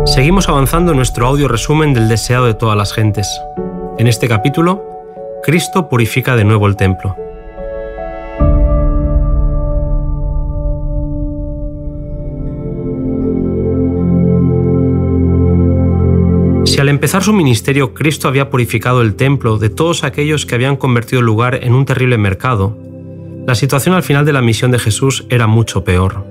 Seguimos avanzando en nuestro audio resumen del deseado de todas las gentes. En este capítulo, Cristo purifica de nuevo el templo. Si al empezar su ministerio Cristo había purificado el templo de todos aquellos que habían convertido el lugar en un terrible mercado, la situación al final de la misión de Jesús era mucho peor.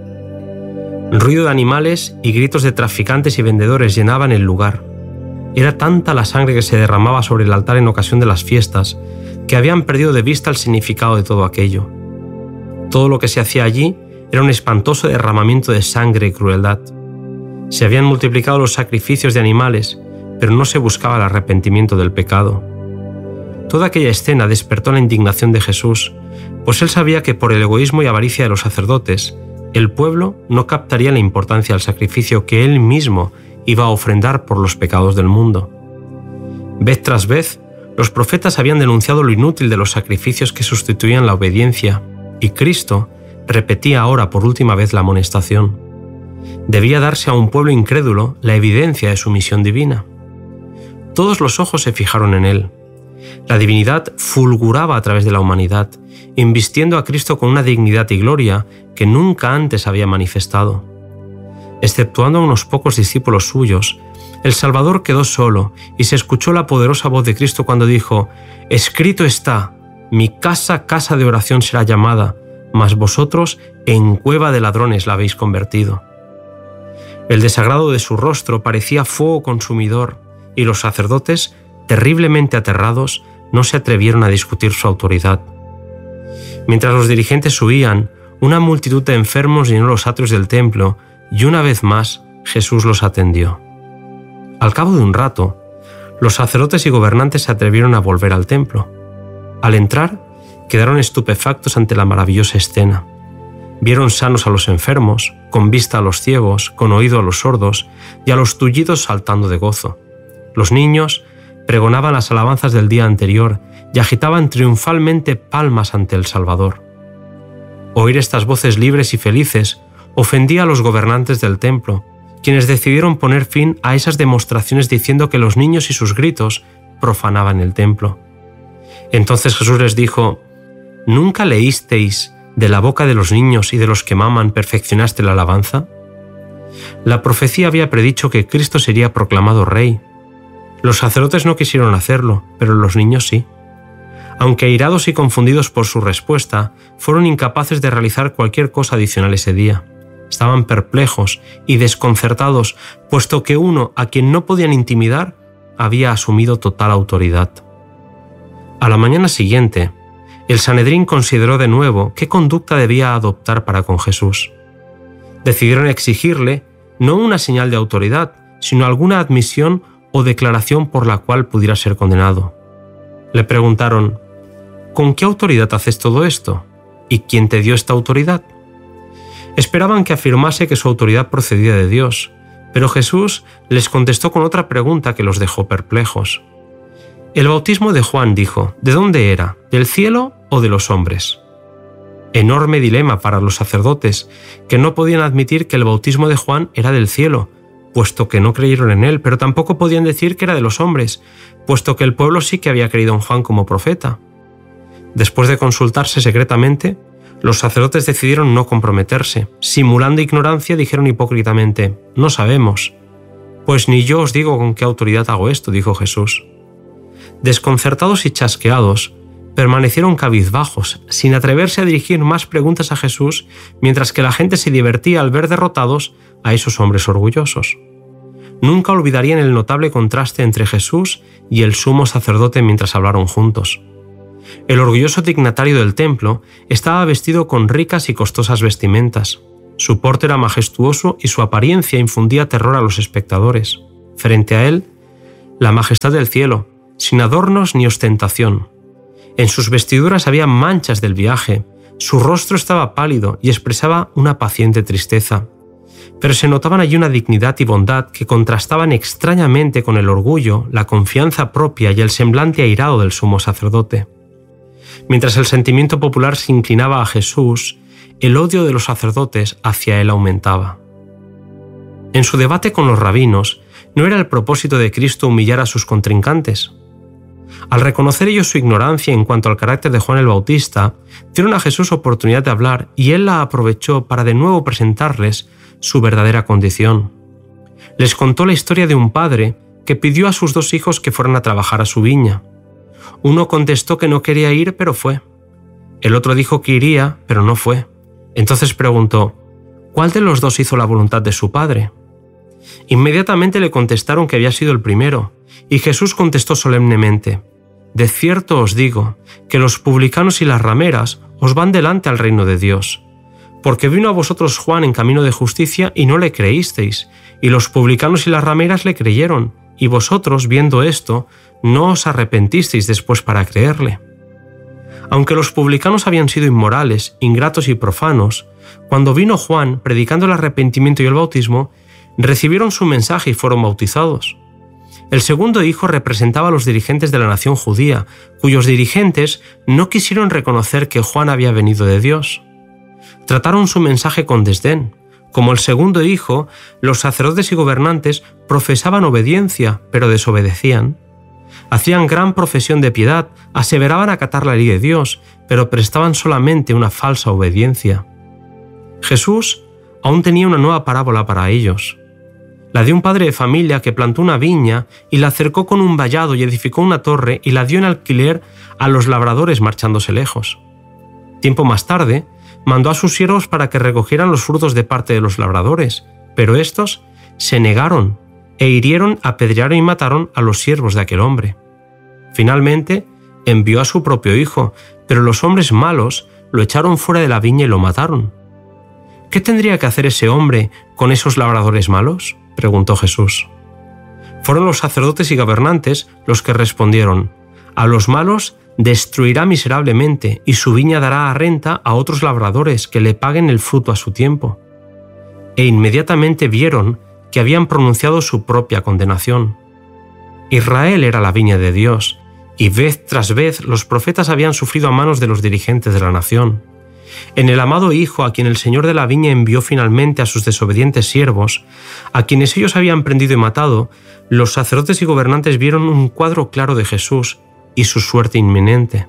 Ruido de animales y gritos de traficantes y vendedores llenaban el lugar. Era tanta la sangre que se derramaba sobre el altar en ocasión de las fiestas que habían perdido de vista el significado de todo aquello. Todo lo que se hacía allí era un espantoso derramamiento de sangre y crueldad. Se habían multiplicado los sacrificios de animales, pero no se buscaba el arrepentimiento del pecado. Toda aquella escena despertó la indignación de Jesús, pues él sabía que por el egoísmo y avaricia de los sacerdotes, el pueblo no captaría la importancia del sacrificio que él mismo iba a ofrendar por los pecados del mundo. Vez tras vez, los profetas habían denunciado lo inútil de los sacrificios que sustituían la obediencia, y Cristo repetía ahora por última vez la amonestación. Debía darse a un pueblo incrédulo la evidencia de su misión divina. Todos los ojos se fijaron en él. La divinidad fulguraba a través de la humanidad, invistiendo a Cristo con una dignidad y gloria que nunca antes había manifestado. Exceptuando a unos pocos discípulos suyos, el Salvador quedó solo y se escuchó la poderosa voz de Cristo cuando dijo: «Escrito está, mi casa, casa de oración será llamada, mas vosotros en cueva de ladrones la habéis convertido». El desagrado de su rostro parecía fuego consumidor y los sacerdotes, terriblemente aterrados, no se atrevieron a discutir su autoridad. Mientras los dirigentes huían, una multitud de enfermos llenó los atrios del templo y una vez más Jesús los atendió. Al cabo de un rato, los sacerdotes y gobernantes se atrevieron a volver al templo. Al entrar, quedaron estupefactos ante la maravillosa escena. Vieron sanos a los enfermos, con vista a los ciegos, con oído a los sordos y a los tullidos saltando de gozo. Los niños pregonaban las alabanzas del día anterior y agitaban triunfalmente palmas ante el Salvador. Oír estas voces libres y felices ofendía a los gobernantes del templo, quienes decidieron poner fin a esas demostraciones diciendo que los niños y sus gritos profanaban el templo. Entonces Jesús les dijo: ¿Nunca leísteis de la boca de los niños y de los que maman perfeccionaste la alabanza? La profecía había predicho que Cristo sería proclamado rey. Los sacerdotes no quisieron hacerlo, pero los niños sí. Aunque airados y confundidos por su respuesta, fueron incapaces de realizar cualquier cosa adicional ese día. Estaban perplejos y desconcertados, puesto que uno a quien no podían intimidar había asumido total autoridad. A la mañana siguiente, el Sanedrín consideró de nuevo qué conducta debía adoptar para con Jesús. Decidieron exigirle no una señal de autoridad, sino alguna admisión o declaración por la cual pudiera ser condenado. Le preguntaron: ¿con qué autoridad haces todo esto? ¿Y quién te dio esta autoridad? Esperaban que afirmase que su autoridad procedía de Dios, pero Jesús les contestó con otra pregunta que los dejó perplejos. El bautismo de Juan, dijo, ¿de dónde era? ¿Del cielo o de los hombres? Enorme dilema para los sacerdotes, que no podían admitir que el bautismo de Juan era del cielo, puesto que no creyeron en él, pero tampoco podían decir que era de los hombres, puesto que el pueblo sí que había creído en Juan como profeta. Después de consultarse secretamente, los sacerdotes decidieron no comprometerse. Simulando ignorancia, dijeron hipócritamente: «No sabemos». «Pues ni yo os digo con qué autoridad hago esto», dijo Jesús. Desconcertados y chasqueados, permanecieron cabizbajos, sin atreverse a dirigir más preguntas a Jesús, mientras que la gente se divertía al ver derrotados a esos hombres orgullosos. Nunca olvidarían el notable contraste entre Jesús y el sumo sacerdote mientras hablaron juntos. El orgulloso dignatario del templo estaba vestido con ricas y costosas vestimentas. Su porte era majestuoso y su apariencia infundía terror a los espectadores. Frente a él, la majestad del cielo, sin adornos ni ostentación. En sus vestiduras había manchas del viaje, su rostro estaba pálido y expresaba una paciente tristeza. Pero se notaban allí una dignidad y bondad que contrastaban extrañamente con el orgullo, la confianza propia y el semblante airado del sumo sacerdote. Mientras el sentimiento popular se inclinaba a Jesús, el odio de los sacerdotes hacia él aumentaba. En su debate con los rabinos, ¿No era el propósito de Cristo humillar a sus contrincantes? Al reconocer ellos su ignorancia en cuanto al carácter de Juan el Bautista, dieron a Jesús oportunidad de hablar y él la aprovechó para de nuevo presentarles su verdadera condición. Les contó la historia de un padre que pidió a sus 2 hijos que fueran a trabajar a su viña. Uno contestó que no quería ir, pero fue. El otro dijo que iría, pero no fue. Entonces preguntó: ¿cuál de los 2 hizo la voluntad de su padre? Inmediatamente le contestaron que había sido el primero, y Jesús contestó solemnemente: de cierto os digo que los publicanos y las rameras os van delante al reino de Dios. Porque vino a vosotros Juan en camino de justicia y no le creísteis, y los publicanos y las rameras le creyeron, y vosotros, viendo esto, no os arrepentisteis después para creerle. Aunque los publicanos habían sido inmorales, ingratos y profanos, cuando vino Juan predicando el arrepentimiento y el bautismo, recibieron su mensaje y fueron bautizados. El segundo hijo representaba a los dirigentes de la nación judía, cuyos dirigentes no quisieron reconocer que Juan había venido de Dios. Trataron su mensaje con desdén. Como el segundo hijo, los sacerdotes y gobernantes profesaban obediencia, pero desobedecían. Hacían gran profesión de piedad, aseveraban acatar la ley de Dios, pero prestaban solamente una falsa obediencia. Jesús aún tenía una nueva parábola para ellos, la de un padre de familia que plantó una viña y la cercó con un vallado y edificó una torre y la dio en alquiler a los labradores marchándose lejos. Tiempo más tarde, mandó a sus siervos para que recogieran los frutos de parte de los labradores, pero estos se negaron e hirieron, apedrearon y mataron a los siervos de aquel hombre. Finalmente, envió a su propio hijo, pero los hombres malos lo echaron fuera de la viña y lo mataron. ¿Qué tendría que hacer ese hombre con esos labradores malos?, preguntó Jesús. Fueron los sacerdotes y gobernantes los que respondieron: a los malos destruirá miserablemente y su viña dará a renta a otros labradores que le paguen el fruto a su tiempo. E inmediatamente vieron que habían pronunciado su propia condenación. Israel era la viña de Dios, y vez tras vez los profetas habían sufrido a manos de los dirigentes de la nación. En el amado Hijo, a quien el Señor de la viña envió finalmente a sus desobedientes siervos, a quienes ellos habían prendido y matado, los sacerdotes y gobernantes vieron un cuadro claro de Jesús y su suerte inminente.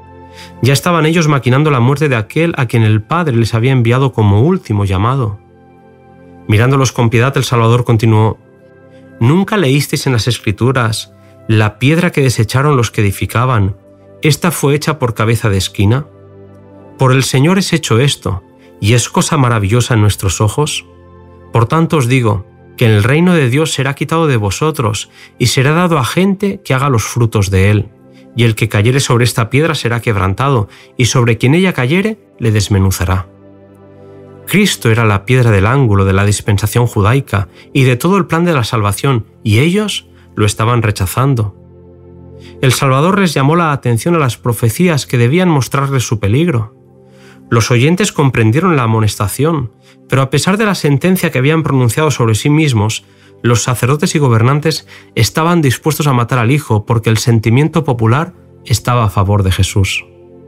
Ya estaban ellos maquinando la muerte de aquel a quien el Padre les había enviado como último llamado. Mirándolos con piedad, el Salvador continuó: ¿nunca leísteis en las Escrituras: la piedra que desecharon los que edificaban, esta fue hecha por cabeza de esquina? Por el Señor es hecho esto, y es cosa maravillosa en nuestros ojos. Por tanto os digo que el reino de Dios será quitado de vosotros y será dado a gente que haga los frutos de él. Y el que cayere sobre esta piedra será quebrantado, y sobre quien ella cayere le desmenuzará. Cristo era la piedra del ángulo de la dispensación judaica y de todo el plan de la salvación, y ellos lo estaban rechazando. El Salvador les llamó la atención a las profecías que debían mostrarles su peligro. Los oyentes comprendieron la amonestación, pero a pesar de la sentencia que habían pronunciado sobre sí mismos, los sacerdotes y gobernantes estaban dispuestos a matar al Hijo porque el sentimiento popular estaba a favor de Jesús.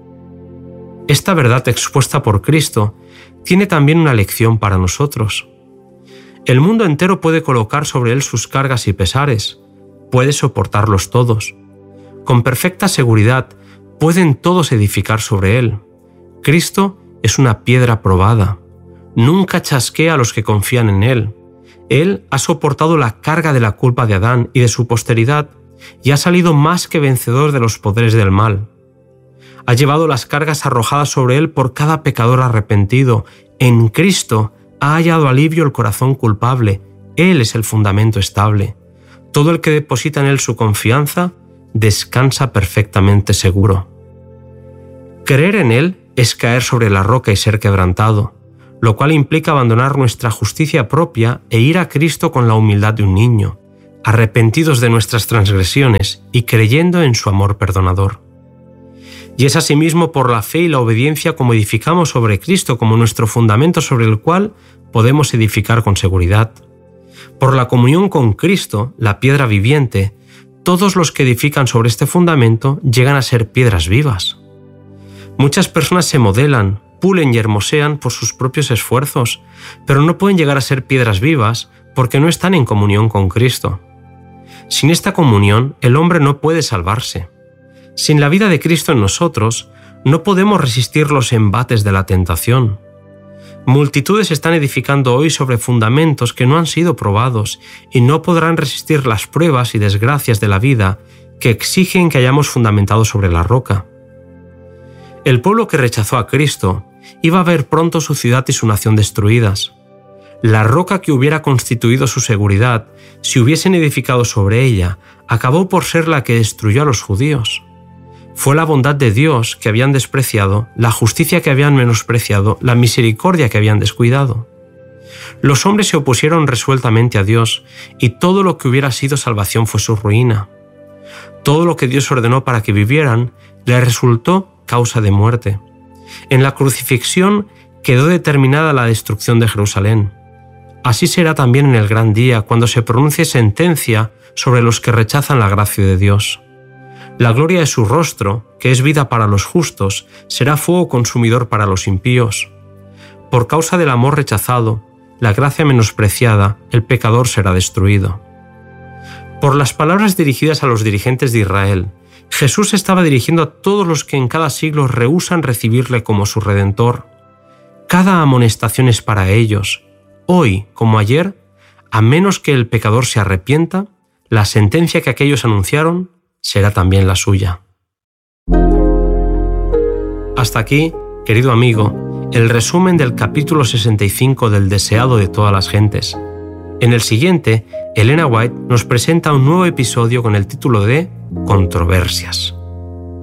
Esta verdad expuesta por Cristo tiene también una lección para nosotros. El mundo entero puede colocar sobre él sus cargas y pesares, puede soportarlos todos. Con perfecta seguridad pueden todos edificar sobre él. Cristo es una piedra probada. Nunca chasquea a los que confían en él. Él ha soportado la carga de la culpa de Adán y de su posteridad y ha salido más que vencedor de los poderes del mal. Ha llevado las cargas arrojadas sobre él por cada pecador arrepentido. En Cristo ha hallado alivio el corazón culpable. Él es el fundamento estable. Todo el que deposita en él su confianza descansa perfectamente seguro. Creer en él es caer sobre la roca y ser quebrantado, lo cual implica abandonar nuestra justicia propia e ir a Cristo con la humildad de un niño, arrepentidos de nuestras transgresiones y creyendo en su amor perdonador. Y es asimismo por la fe y la obediencia como edificamos sobre Cristo como nuestro fundamento sobre el cual podemos edificar con seguridad. Por la comunión con Cristo, la piedra viviente, todos los que edifican sobre este fundamento llegan a ser piedras vivas. Muchas personas se modelan, pulen y hermosean por sus propios esfuerzos, pero no pueden llegar a ser piedras vivas porque no están en comunión con Cristo. Sin esta comunión, el hombre no puede salvarse. Sin la vida de Cristo en nosotros, no podemos resistir los embates de la tentación. Multitudes están edificando hoy sobre fundamentos que no han sido probados y no podrán resistir las pruebas y desgracias de la vida que exigen que hayamos fundamentado sobre la roca. El pueblo que rechazó a Cristo iba a ver pronto su ciudad y su nación destruidas. La roca que hubiera constituido su seguridad, si hubiesen edificado sobre ella, acabó por ser la que destruyó a los judíos. Fue la bondad de Dios que habían despreciado, la justicia que habían menospreciado, la misericordia que habían descuidado. Los hombres se opusieron resueltamente a Dios, y todo lo que hubiera sido salvación fue su ruina. Todo lo que Dios ordenó para que vivieran les resultó causa de muerte. En la crucifixión quedó determinada la destrucción de Jerusalén. Así será también en el gran día, cuando se pronuncie sentencia sobre los que rechazan la gracia de Dios. La gloria de su rostro, que es vida para los justos, será fuego consumidor para los impíos. Por causa del amor rechazado, la gracia menospreciada, el pecador será destruido. Por las palabras dirigidas a los dirigentes de Israel, Jesús estaba dirigiendo a todos los que en cada siglo rehúsan recibirle como su Redentor. Cada amonestación es para ellos. Hoy, como ayer, a menos que el pecador se arrepienta, la sentencia que aquellos anunciaron será también la suya. Hasta aquí, querido amigo, el resumen del capítulo 65 del Deseado de todas las gentes. En el siguiente, Elena White nos presenta un nuevo episodio con el título de Controversias.